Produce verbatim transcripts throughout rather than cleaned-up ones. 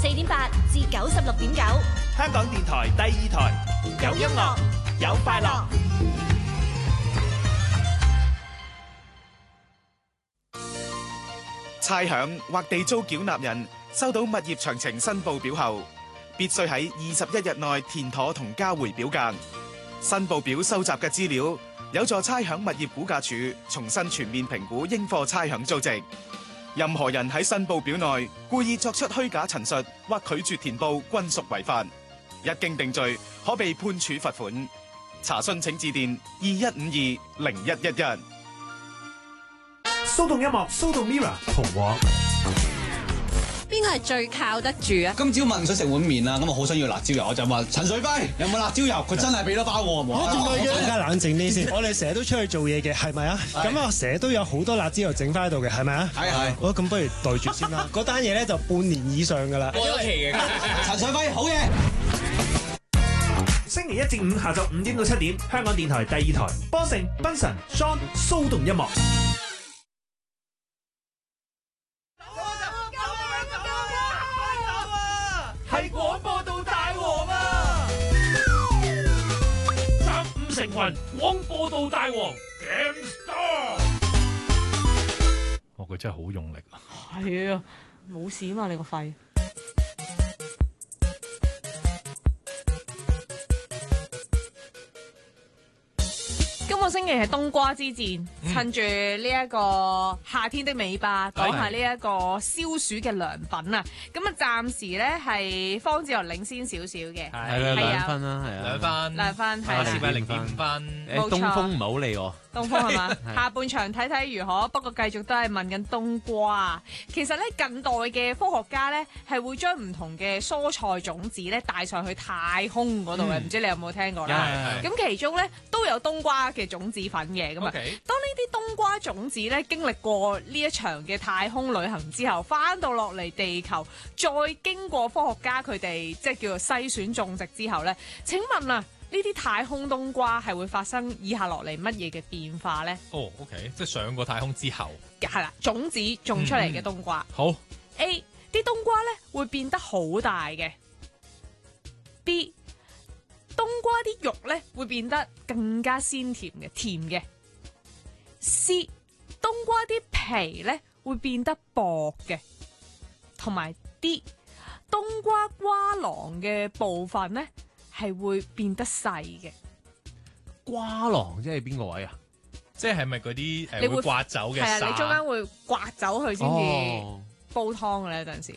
四點八至九十六點九， 香港電台第二台，有音樂，有快樂。差餉或地租繳納人收到物業詳情申報表後，必須喺二十一日內填妥同交回表格。申報表收集嘅資料有助差餉物業估價署重新全面評估應課差餉租值。任何人喺申報表內故意作出虛假陳述或拒絕填報，均屬違法。一經定罪，可被判處罰款。查詢請致電二一五二零一一一。 騷動音樂，騷動 Mirror 同我。 邊個係最靠得住啊？ 今朝問想食碗麵啦，咁我好想要辣椒油，我就問陳水輝有冇辣椒油，佢真係俾咗包我。 我仲係嘅，大家冷靜啲先。我哋成日都出去做嘢嘅，係咪啊？咁啊，成日都有好多辣椒油整翻喺度嘅，係咪啊？係係。好，咁不如對住先啦。嗰單嘢咧就半年以上噶啦。 過咗期嘅。陳水輝好嘢。 星期一至五下晝五點到七點，香港電台第二台，波成、賓神、Sean 騷動音樂。 係廣播道大王啊！三五成群，廣播道大王 Game Star。 哦，佢真係好用力啊！ 係啊，冇事啊嘛，你個肺。今個星期係冬瓜之戰，嗯、趁住呢一個夏天的尾巴，講下呢一個消暑嘅良品啊！咁啊，暫時咧係方志豪領先少少嘅， 係啦，兩分啦，係啊， 兩分， 兩分，係啦， 零點零點五分。 誒，東風唔係好理我。 東風係嘛？下半場睇睇如何，不過繼續都係問緊冬瓜。其實咧，近代嘅科學家咧係會將唔同嘅蔬菜種子咧帶上去太空嗰度嘅，唔、嗯、知你有冇聽過啦？咁、嗯、其中咧都有冬瓜嘅種子粉嘅，咁啊，當呢啲冬瓜種子咧經歷過呢一場嘅太空旅行之後，翻到落嚟地球，再經過科學家佢哋即係叫做篩選種植之後咧，請問啊？呢啲太空冬瓜係會發生以下落嚟乜嘢嘅變化咧？ 哦 ，OK， 即係上過太空之後， 係啦，種子種出嚟嘅冬瓜。 嗯、好 A 啲冬瓜咧會變得好大嘅。B 冬瓜啲肉咧會變得更加鮮甜嘅，甜嘅。C 冬瓜啲皮咧會變得薄嘅，同埋 D 冬瓜瓜囊嘅部分咧。係會變得細嘅。 瓜囊即係邊個位啊？ 即係咪嗰啲誒會刮走嘅？ 係啊，你中間會刮走佢先至煲湯嘅咧，有陣時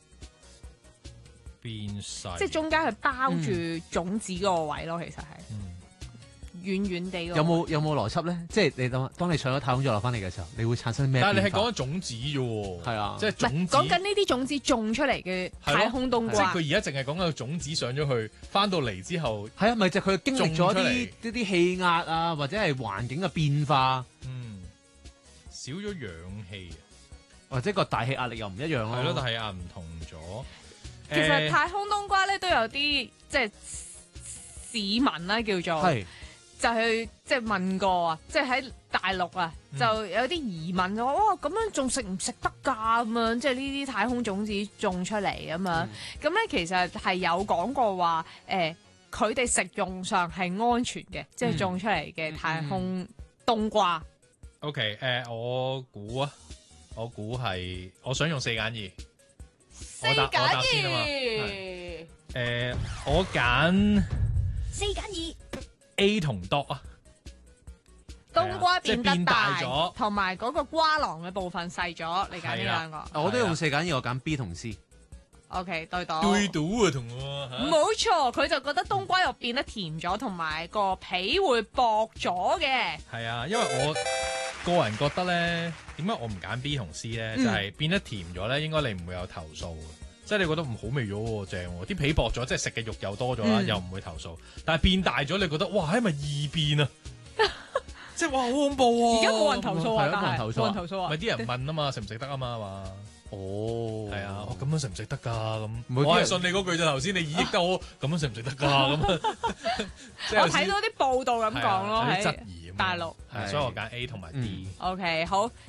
變細， 即係中間係包住種子嗰個位咯，嗯、其實係。嗯遠遠地有冇有冇邏輯咧？即係你當當你上咗太空再落翻嚟嘅時候，你會產生咩？ 但係你係講緊種子啫喎。係啊，即係種子。 講緊呢啲種子種出嚟嘅太空冬瓜。 即係佢而家淨係講緊個種子上咗去，翻到嚟之後。 係啊，咪就係佢經歷咗啲啲啲氣壓啊，或者係環境嘅變化。 嗯，少咗氧氣， 或者個大氣壓力又唔一樣咯。 係咯，大氣壓唔同咗。 其實太空冬瓜咧都有啲即係市民啦叫做。係。就去即係問過啊，即係喺大陸啊，嗯、就有啲疑問就話：哇，咁樣仲食唔食得㗎？咁樣即係呢啲太空種子種出嚟咁樣。咁咧、嗯、其實係有講過話，誒佢哋食用上係安全嘅，嗯、即係種出嚟嘅太空冬瓜。 O K，誒我估啊，我估係我想用四揀二， 四揀二。 誒、呃，我揀四揀二。 A 同 dot 啊， 冬瓜變得大咗，同埋嗰個瓜囊嘅部分細咗，你揀呢兩個？ 我都用四揀二，我揀 B 同 C。 O K， 對到。 對到啊，同我。 冇錯，佢就覺得冬瓜肉變得甜咗，同埋個皮會薄咗嘅。 係啊，因為我個人覺得咧，點解我唔揀 B 同 C 咧？嗯、就係變得甜咗咧，應該你唔會有投訴。即係你覺得唔好味咗喎，正喎，啲皮薄咗，即係食嘅肉又多咗啦，嗯、又唔會投訴。但係變大咗，你覺得哇，係咪異變啊？即係哇，好恐怖啊！ 而家冇人投訴啊， 冇人投訴， 冇人投訴啊！ 咪啲人問啊嘛，食唔食得啊嘛嘛？ 哦， 係啊，我咁樣食唔食得㗎？咁我係信你嗰句就頭先你演繹得好，咁樣食唔食得㗎？咁我睇到啲報道咁講咯，喺質疑大陸， 所以我揀 A 同埋 D。 OK，好，